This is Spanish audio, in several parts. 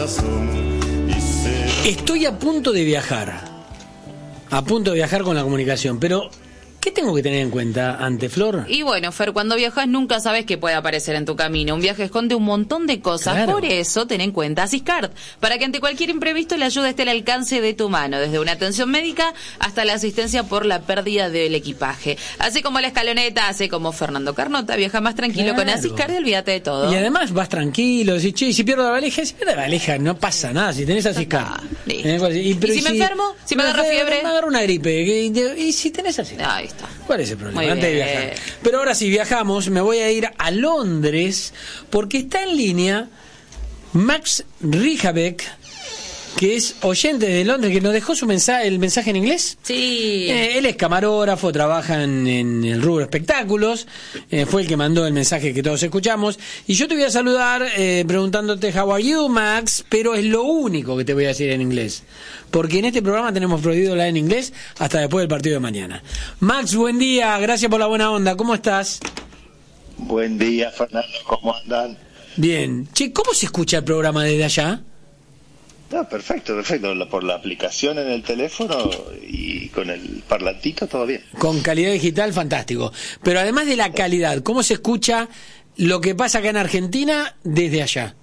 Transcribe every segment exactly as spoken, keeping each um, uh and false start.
corazón. Y se... Estoy a punto de viajar. A punto de viajar con la comunicación, pero ¿qué tengo que tener en cuenta ante Flor? Y bueno, Fer, cuando viajas nunca sabes qué puede aparecer en tu camino. Un viaje esconde un montón de cosas. Claro. Por eso, ten en cuenta Siscard, para que ante cualquier imprevisto la ayuda esté al alcance de tu mano, desde una atención médica hasta la asistencia por la pérdida del equipaje. Así como la escaloneta, así como Fernando Carnota, viaja más tranquilo Claro. con Asiscard y olvídate de todo. Y además vas tranquilo, decís, che, y si pierdo la valija, si pierdo la valija, no pasa nada, si tenés Asiscard. Ah, listo. ¿Eh? Y, pero ¿Y si me enfermo? ¿Si me agarra fiebre? Me agarra una gripe, y, y si tenés Asiscard. Ahí está. ¿Cuál es el problema? Muy Antes de bien. viajar. Pero ahora sí viajamos, me voy a ir a Londres porque está en línea Max Rijabeck, que es oyente de Londres, que nos dejó su mensaje, el mensaje en inglés. Sí. Eh, él es camarógrafo, trabaja en, en el rubro espectáculos, eh, fue el que mandó el mensaje que todos escuchamos. Y yo te voy a saludar eh, preguntándote how are you, Max, pero es lo único que te voy a decir en inglés, porque en este programa tenemos prohibido la en inglés hasta después del partido de mañana. Max, buen día, gracias por la buena onda, ¿cómo estás? Buen día, Fernando, ¿cómo andan? Bien. Che, ¿cómo se escucha el programa desde allá? No, perfecto, perfecto. Por la aplicación en el teléfono y con el parlantito, todo bien. Con calidad digital, fantástico. Pero además de la calidad, ¿cómo se escucha lo que pasa acá en Argentina desde allá?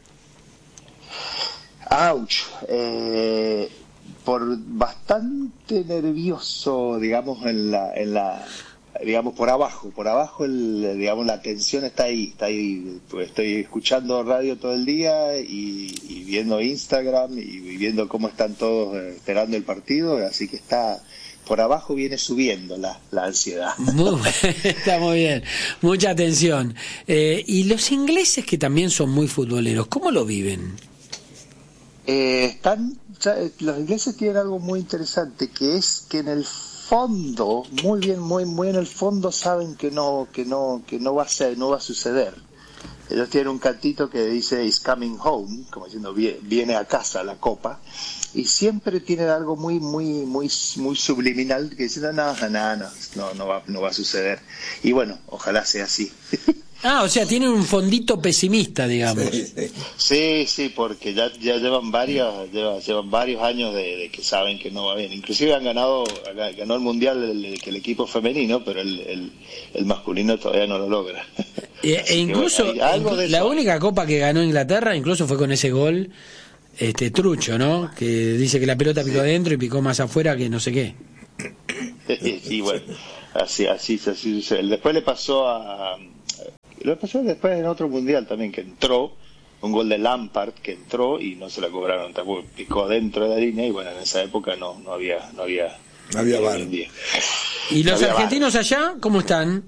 Ouch. Eh, por bastante nervioso, digamos, en la, en la, digamos, por abajo, por abajo, el, digamos, la tensión está ahí, está ahí. Pues estoy escuchando radio todo el día y, y viendo Instagram y viendo cómo están todos esperando el partido, así que está, por abajo viene subiendo la, la ansiedad. Muy, está muy bien, mucha atención. Eh, y los ingleses, que también son muy futboleros, ¿cómo lo viven? Eh, están, ya, los ingleses tienen algo muy interesante, que es que en el fondo, muy bien, muy, muy en el fondo saben que no, que no, que no va a ser, no va a suceder. Ellos tienen un cantito que dice "It's coming home", como diciendo viene a casa la copa, y siempre tienen algo muy, muy, muy, muy subliminal que dice no, no, no, no, no va, no va a suceder. Y bueno, ojalá sea así. Ah, o sea, tienen un fondito pesimista, digamos. Sí, sí, sí, sí, porque ya, ya llevan varios, llevan, llevan varios años de, de que saben que no va bien. Inclusive han ganado, ganó el mundial el, el, el equipo femenino, pero el, el, el masculino todavía no lo logra. E, e incluso bueno, hay, algo de la eso. única copa que ganó Inglaterra, incluso fue con ese gol, este trucho, ¿no? Que dice que la pelota picó Sí. adentro y picó más afuera que no sé qué. Y bueno, así, así, así sucede. Después le pasó a, lo pasó después en otro mundial también, que entró, un gol de Lampard que entró y no se la cobraron, tampoco picó dentro de la línea y bueno, en esa época no, no había, no había, No había no VAR. día. ¿Y los No había argentinos allá, cómo están?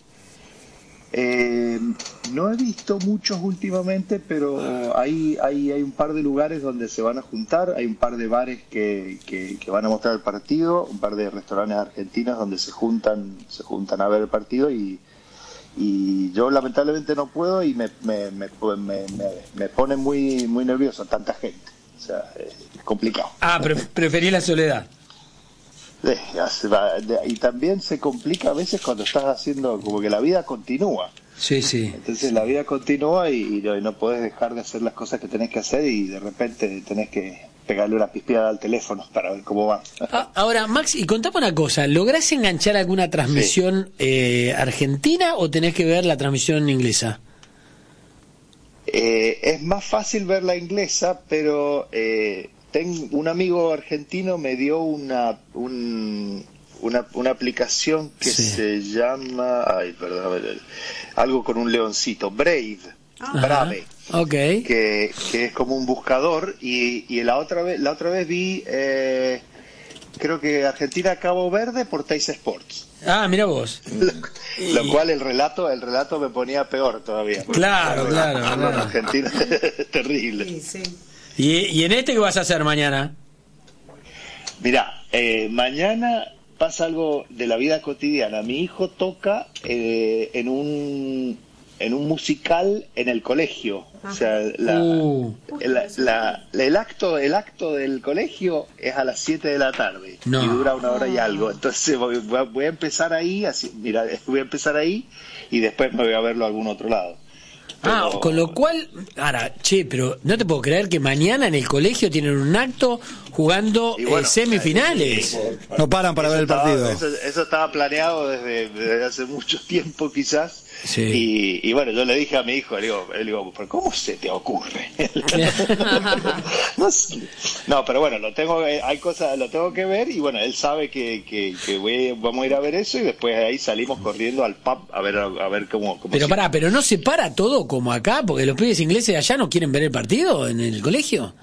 Eh, no he visto muchos últimamente, pero hay, hay, hay un par de lugares donde se van a juntar, hay un par de bares que, que, que van a mostrar el partido, un par de restaurantes argentinos donde se juntan, se juntan a ver el partido y, y yo lamentablemente no puedo y me, me, me, me, me, me pone muy, muy nervioso tanta gente, o sea, es complicado. Ah, pre preferí la soledad. Eh, ya se va, de- y también se complica a veces cuando estás haciendo, como que la vida continúa. Sí, sí. Entonces la vida continúa y, y no, y no podés dejar de hacer las cosas que tenés que hacer y de repente tenés que pegarle una pispeada al teléfono para ver cómo va. Ah, ahora, Max, y contame una cosa, ¿lográs enganchar alguna transmisión eh, argentina o tenés que ver la transmisión inglesa? Eh, es más fácil ver la inglesa, pero eh, tengo un amigo argentino me dio una un, una, una aplicación que Sí. se llama, ay, perdón, algo con un leoncito, Brave, Ajá. Brave. Ok. que, que es como un buscador y, y la otra vez la otra vez vi eh, creo que Argentina Cabo Verde por Teis Sports, Ah, mira vos. lo, lo cual el relato el relato me ponía peor todavía. Claro, claro, Con claro. Argentina terrible. Sí, sí. ¿Y, y en este qué vas a hacer mañana? Mirá, eh, mañana pasa algo de la vida cotidiana. Mi hijo toca eh, en un en un musical en el colegio. O sea, la, Uh. la- la- el acto el acto del colegio es a las siete de la tarde No. y dura una hora y algo. Entonces voy, voy a- voy a empezar ahí, así, mira, voy a empezar ahí y después me voy a verlo a algún otro lado. Ah, Pero- con lo cual, ahora, che, pero no te puedo creer que mañana en el colegio tienen un acto jugando Y bueno, eh, semifinales. No paran para Eso ver el estaba- partido. Eso, eso estaba planeado desde, desde hace mucho tiempo, quizás. Sí. Y, y bueno, yo le dije a mi hijo, le digo, le digo, ¿pero cómo se te ocurre? no, sé. No, pero bueno, lo tengo, hay cosas, lo tengo que ver y bueno, él sabe que, que, que voy, vamos a ir a ver eso y después de ahí salimos corriendo al pub a ver, a ver cómo. cómo Pero sigue. pará, pero no se para todo como acá, porque los pibes ingleses allá no quieren ver el partido en el colegio.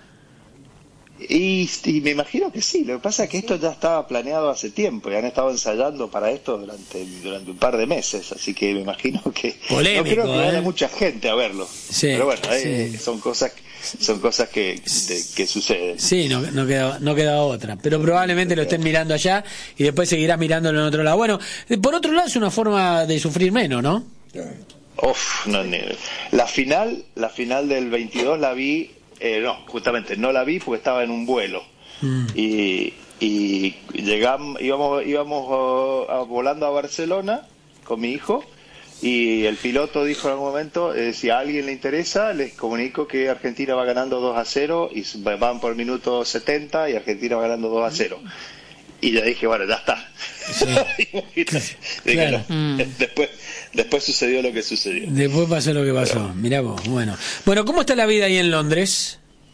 Y, y me imagino que sí, lo que pasa es que esto ya estaba planeado hace tiempo y han estado ensayando para esto durante, durante un par de meses, así que me imagino que Polémico, no creo que vaya ¿eh? mucha gente a verlo. Sí, pero bueno, eh, sí. son cosas son cosas que, de- que suceden. Sí, no, no queda, no queda otra. Pero probablemente lo estén mirando allá y después seguirás mirándolo en otro lado. Bueno, eh, por otro lado es una forma de sufrir menos, ¿no? Uf, no, ni- la final, la final del veintidós la vi, eh, no, justamente no la vi porque estaba en un vuelo. Mm. y, y llegamos, íbamos, íbamos uh, a- volando a Barcelona con mi hijo y el piloto dijo en algún momento, eh, si a alguien le interesa, les comunico que Argentina va ganando dos a cero y s- van por el minuto setenta y Argentina va ganando dos a cero. Y ya dije, bueno, ya está. Dije, Claro. no. después, después sucedió lo que sucedió. Después pasó lo que pasó. Mirá vos, bueno. Bueno, ¿cómo está la vida ahí en Londres?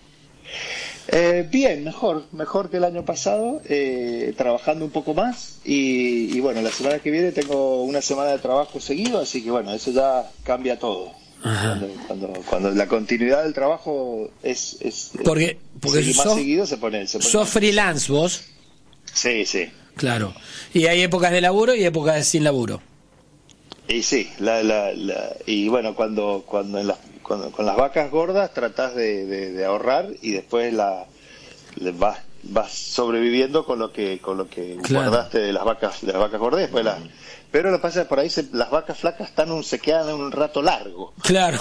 Eh, bien, mejor, mejor que el año pasado, eh, trabajando un poco más y, y bueno, la semana que viene tengo una semana de trabajo seguido, así que bueno, eso ya cambia todo. Ajá. Cuando, cuando, cuando la continuidad del trabajo es, es Porque, porque seguir más sos, seguido se pone, se pone sos freelance vos, sí, sí. claro. Y hay épocas de laburo y épocas sin laburo. Y sí, la, la, la, y bueno, cuando cuando, en las, cuando con las vacas gordas tratás de, de, de ahorrar y después la le vas vas sobreviviendo con lo que con lo que Claro. guardaste de las vacas de las vacas gordas y después las, pero lo que pasa es que por ahí se, las vacas flacas están un, se quedan un rato largo. Claro.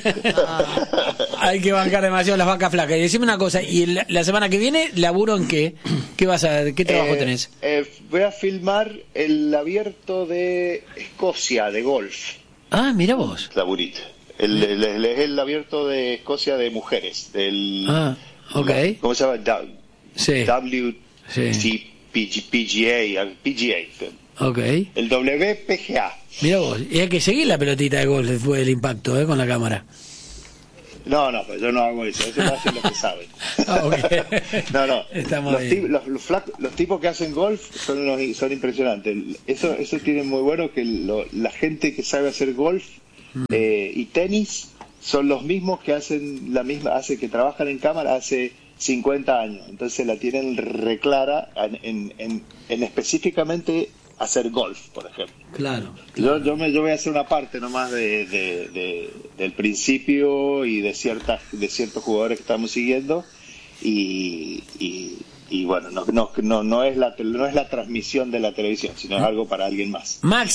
Hay que bancar demasiado las vacas flacas. Y decime una cosa, ¿y la, la semana que viene laburo en qué? ¿Qué vas a qué trabajo Eh, tenés? eh, voy a filmar el abierto de Escocia de golf. Ah, mira vos. Laburito. El, el, el- es el abierto de Escocia de mujeres. Del, Ah, ok. ¿Cómo se llama? Da- Sí. W Sí. C P G P G A, P G A, Ok. el W P G A. Mira vos. Y hay que seguir la pelotita de golf después del impacto, ¿eh? Con la cámara. No, no, pues yo no hago eso, eso lo hacen los que saben. Ah, ok. No, no, Estamos los, bien. ti- los, los flacos- los tipos que hacen golf son, unos- son impresionantes. Eso eso tiene muy bueno que lo- la gente que sabe hacer golf eh, y tenis son los mismos que hacen la misma, hace que trabajan en cámara hace cincuenta años. Entonces la tienen reclara en, en, en, en específicamente hacer golf, por ejemplo. Claro. Yo, yo, me, yo voy a hacer una parte nomás de, de, de- del principio y de ciertas de ciertos jugadores que estamos siguiendo y, y, y bueno, no, no, no, no, es la, no es la transmisión de la televisión, sino es algo para alguien más. Max,